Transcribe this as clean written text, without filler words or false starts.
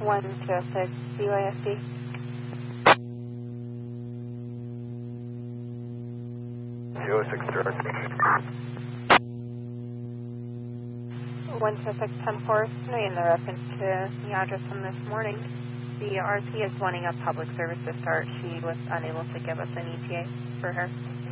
106 BYSD. 206 direct. 10610 Forest, in the reference to the address from this morning. The RT is wanting a public service to start. She was unable to give us an ETA for her.